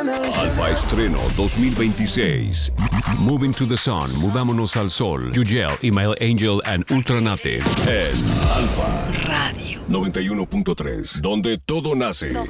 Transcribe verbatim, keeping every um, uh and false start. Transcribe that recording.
Alfa Estreno dos mil veintiséis. Moving to the Sun, Mudámonos al Sol. Yugel, Email Angel and Ultranative. En Alfa Radio noventa y uno punto tres, donde todo nace. Todo